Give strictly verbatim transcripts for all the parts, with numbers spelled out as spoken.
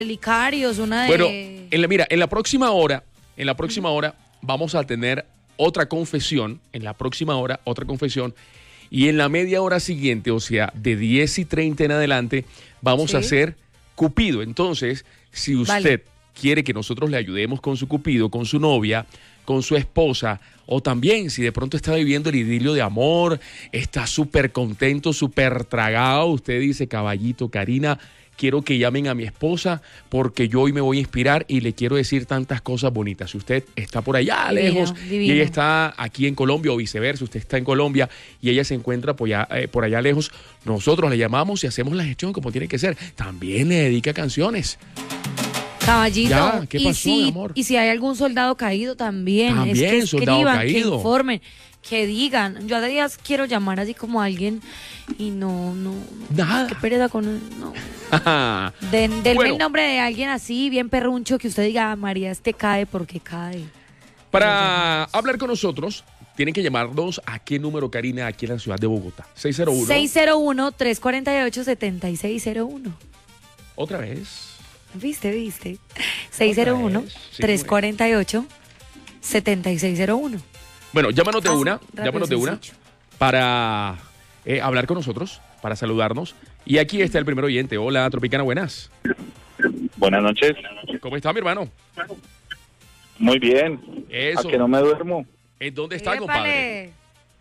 Licarios, una de... Bueno, en la, mira, en la próxima hora, en la próxima uh-huh. hora vamos a tener otra confesión, en la próxima hora otra confesión, y en la media hora siguiente, o sea, de diez y treinta en adelante, vamos ¿Sí? a hacer Cupido. Entonces, si usted vale. quiere que nosotros le ayudemos con su Cupido, con su novia, con su esposa, o también si de pronto está viviendo el idilio de amor, está súper contento, súper tragado, usted dice, caballito, Karina, quiero que llamen a mi esposa porque yo hoy me voy a inspirar y le quiero decir tantas cosas bonitas. Si usted está por allá divino, lejos divino. y ella está aquí en Colombia o viceversa, usted está en Colombia y ella se encuentra por allá, eh, por allá lejos, nosotros le llamamos y hacemos la gestión como tiene que ser. También le dedica canciones. Caballito, ya, ¿qué pasó, y, si, mi amor? y si hay algún soldado caído también, también es que escriban, soldado caído. que informen, que digan. Yo a días quiero llamar así como a alguien y no, no, nada. Qué pereza con él, no. Den, denme bueno. el nombre de alguien así, bien perruncho, que usted diga, María, este cae porque cae. Para hablar con nosotros, tienen que llamarnos a qué número, Karina, aquí en la ciudad de Bogotá. seis cero uno. seis cero uno, tres cuatro ocho, siete seis cero uno. Otra vez. ¿Viste, viste? seis cero uno, tres cuatro ocho, siete seis cero uno. Bueno, llámanos de una, llámanos de una para eh, hablar con nosotros, para saludarnos. Y aquí está el primer oyente. Hola, Tropicana, buenas. Buenas noches. ¿Cómo está, mi hermano? Muy bien. Eso. ¿A que no me duermo? ¿En dónde está, Épale. compadre?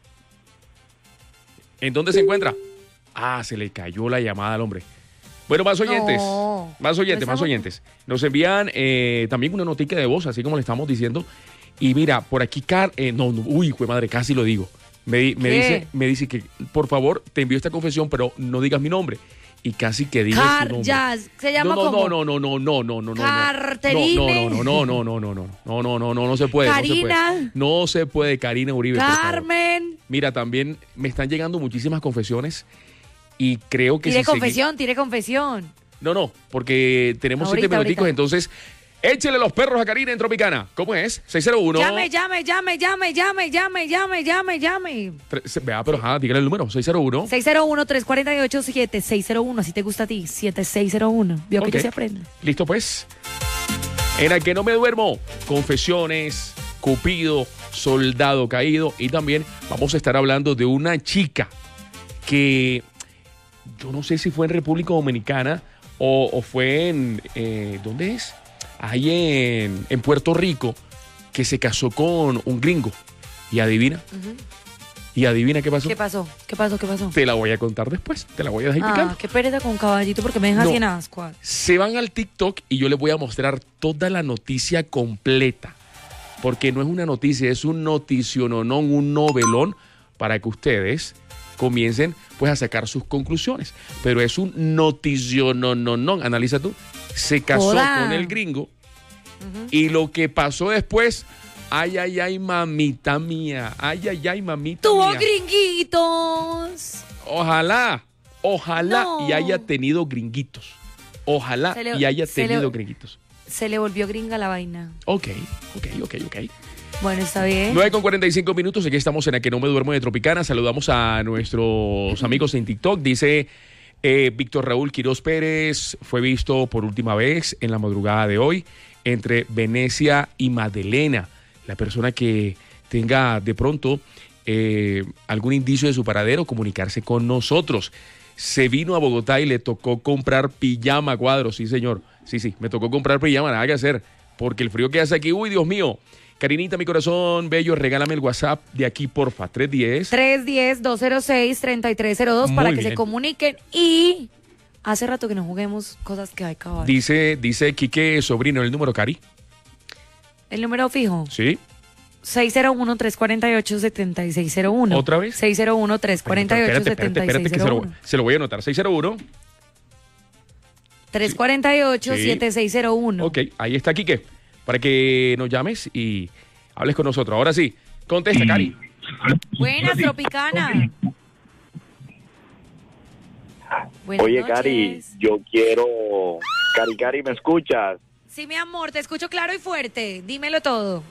¿En dónde se encuentra? Ah, se le cayó la llamada al hombre. Bueno, más oyentes, no, más oyentes, no más oyentes. Nos envían eh, también una notica de voz, así como le estamos diciendo. Y mira, por aquí, Car eh, no, no, uy, jue madre, casi lo digo. Me, me dice, me dice que, por favor, te envío esta confesión, pero no digas mi nombre. Y casi que diga Car su nombre. Jazz, se llama no, no, como... no, no, no, no, no, no, no. Carterine. No, no, no, no, no, no, no, no, no, no, no, no se puede. Karina. No se puede, no se puede Karina Uribe. Carmen. Mira, también me están llegando muchísimas confesiones y creo que... Tire si confesión, segui... tire confesión. No, no, porque tenemos ahorita, siete minuticos, ahorita. entonces échele los perros a Karina en Tropicana. ¿Cómo es? seis cero uno. Llame, llame, llame, llame, llame, llame, llame, llame, llame. Tres, vea, pero ajá, dígale el número, seis cero uno. seis cero uno, tres cuatro ocho, siete seis cero uno, así te gusta a ti, siete seis cero uno. Vio okay. que ya se aprende. Listo, pues. En el que no me duermo, confesiones, Cupido, soldado caído, y también vamos a estar hablando de una chica que yo no sé si fue en República Dominicana o, o fue en, eh, ¿dónde es? Ahí en, en Puerto Rico, que se casó con un gringo. Y adivina. Uh-huh. Y adivina qué pasó. ¿Qué pasó? ¿Qué pasó? ¿Qué pasó? Te la voy a contar después. Te la voy a dejar picando. Ah, qué pereza con caballito porque me dejas no. así en ascuas. Se van al TikTok y yo les voy a mostrar toda la noticia completa. Porque no es una noticia, es un noticiononón, un novelón para que ustedes comiencen pues a sacar sus conclusiones. Pero es un noticiononón. Analiza tú. Se casó Hola. con el gringo uh-huh. y lo que pasó después, ay, ay, ay, mamita mía, ay, ay, ay, mamita Tuvo mía. gringuitos. Ojalá, ojalá no. y haya tenido gringuitos. Ojalá le, y haya tenido le, gringuitos. Se le volvió gringa la vaina. Ok, ok, ok, ok. Bueno, está bien. nueve con cuarenta y cinco minutos, aquí estamos en A Que No Me Duermo de Tropicana. Saludamos a nuestros amigos en TikTok. Dice... Eh, Víctor Raúl Quiroz Pérez fue visto por última vez en la madrugada de hoy entre Venecia y Madelena. La persona que tenga de pronto eh, algún indicio de su paradero, comunicarse con nosotros. Se vino a Bogotá y le tocó comprar pijama, Cuadro. Sí, señor. Sí, sí, me tocó comprar pijama, nada que hacer. Porque el frío que hace aquí, uy, Dios mío. Karinita, mi corazón bello, regálame el WhatsApp de aquí, porfa, tres diez. tres diez, dos cero seis, treinta y tres cero dos para bien. que se comuniquen. Y hace rato que no juguemos cosas que hay caballo. Dice, dice Quique Sobrino, el número, Cari. ¿El número fijo? Sí. seis cero uno, tres cuatro ocho, siete seis cero uno. ¿Otra vez? seis cero uno, tres cuatro ocho, siete seis cero uno. Espérate, espérate, que se lo, se lo voy a anotar. seis cero uno. tres cuatro ocho, siete seis cero uno. Ok, ahí está Quique. Para que nos llames y hables con nosotros. Ahora sí, contesta, Cari. Buenas, Tropicana. Buenas Oye, noches. Cari, yo quiero... Cari, Cari, ¿me escuchas? Sí, mi amor, te escucho claro y fuerte. Dímelo todo.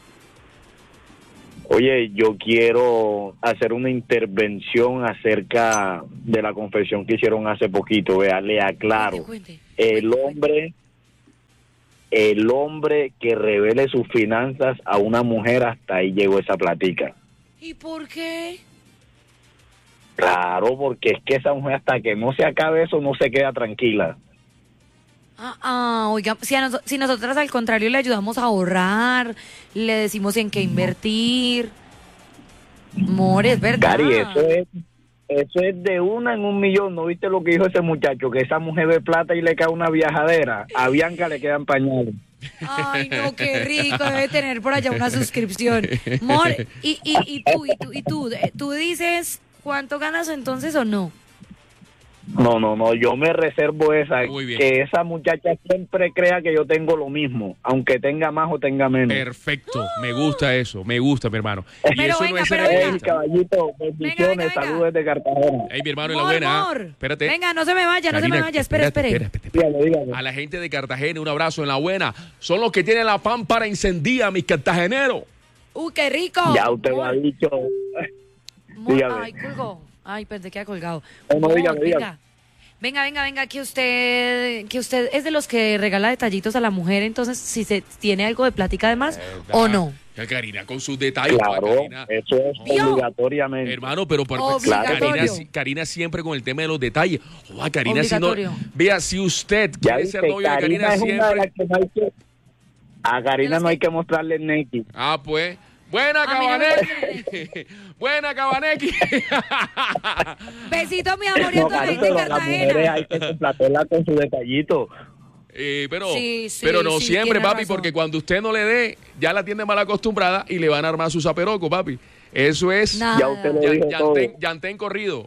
Oye, yo quiero hacer una intervención acerca de la confesión que hicieron hace poquito. Vea, le aclaro. Cuente, cuente, el cuente, hombre... el hombre que revele sus finanzas a una mujer, hasta ahí llegó esa plática. ¿Y por qué? Claro, porque es que esa mujer, hasta que no se acabe eso, no se queda tranquila. Ah, ah, oiga, si, a nos- si nosotras al contrario le ayudamos a ahorrar, le decimos en qué invertir. More, es verdad. Cari, eso es, eso es de una en un millón. ¿No viste lo que dijo ese muchacho? Que esa mujer ve plata y le cae una viajadera. A Bianca le quedan pañales. Ay, no, qué rico, debe tener por allá una suscripción. More, y, y, y tú, y tú, y tú, eh, tú dices cuánto ganas entonces o no. No, no, no, yo me reservo esa, Muy bien. que esa muchacha siempre crea que yo tengo lo mismo, aunque tenga más o tenga menos. Perfecto, me gusta eso, me gusta, mi hermano. Y Pero eso venga, no es pero ser venga. Hey, egoísta. caballito, bendiciones, venga, venga. saludos desde Cartagena. Ey, mi hermano, en la Mor, buena. ¿ah? Mor. Espérate. Venga, no se me vaya, no se me Karina, vaya, espere, espérate, espere. espérate, espérate. Dígame, dígame. A la gente de Cartagena, un abrazo en la buena. Son los que tienen la pámpara encendida, mis cartageneros. Uy, qué rico. Ya usted lo Mor, ha dicho. Mor, dígame. ay, colgó. Ay, pensé que había colgado. No, no, Mor, dígame, dígame. venga. Venga, venga, venga, que usted, que usted es de los que regala detallitos a la mujer, entonces si se tiene algo de plática además o no. Ya, Karina, con sus detalles. Claro, Karina. eso es Yo. obligatoriamente. Hermano, pero por, Obligatorio. Karina, si- Karina siempre con el tema de los detalles. Joder, Karina, si no, Obligatorio. vea, si usted Ya quiere viste, ser novio de Karina Karina es una de las siempre. que no hay que... A Karina las no hay que- que mostrarle el Neki. Ah, pues. Buena, A mí no me Cabanequi. Buena, Cabanequi. Besito, mi amor, y a No, toda la Cari, gente de pero las mujeres hay Cartagena. que complacerla con su detallito. Eh, pero, Sí, sí, pero no sí, siempre, tiene papi, razón. porque cuando usted no le dé, ya la tiene mal acostumbrada y le van a armar su zaperoco, papi. Eso es Nada. Ya usted lo yan- dijo todo. yantén, yantén corrido.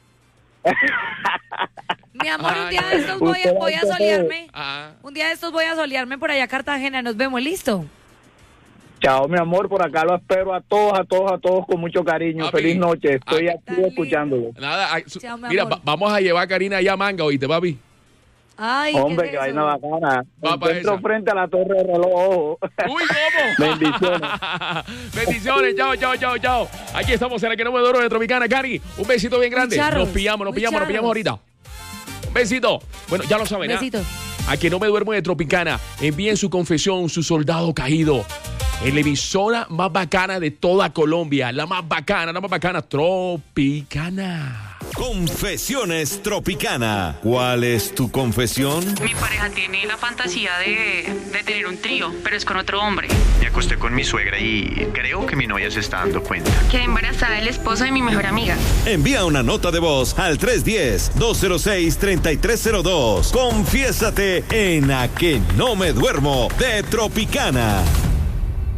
Mi amor, un día Ay, de estos voy, a- usted voy a hace todo. solearme. Ah, Un día de estos voy a solearme por allá a Cartagena. Nos vemos, ¿listo? Chao, mi amor, por acá lo espero a todos, a todos, a todos con mucho cariño. Papi. Feliz noche, estoy Ah, aquí tan lindo. escuchándolo. nada, ay, su- Chao, mi mira, amor. va- vamos a llevar a Karina allá a Manga, oíste, papi. Ay, Hombre, ¿qué que es vaina eso? bacana. Va Me pa' encuentro esa. frente a la torre de reloj, ojo. Uy, ¿cómo? Bendiciones. Bendiciones, chao, chao, chao, chao. Aquí estamos en la que no me duermo de Tropicana, Cari. Un besito bien grande. charros, Nos pillamos, nos muy pillamos, nos pillamos charros. ahorita. Un besito. Bueno, ya lo saben, ¿ah? Besitos. A que no me duermo de Tropicana, envíen su confesión, su soldado caído. En la emisora más bacana de toda Colombia. La más bacana, la más bacana, Tropicana. Confesiones Tropicana. ¿Cuál es tu confesión? Mi pareja tiene la fantasía de, de tener un trío, pero es con otro hombre. Me acosté con mi suegra y creo que mi novia se está dando cuenta. Quedé embarazada del esposo de mi mejor amiga. Envía una nota de voz al tres uno cero, dos cero seis, tres tres cero dos. Confiésate en A que no me duermo de Tropicana.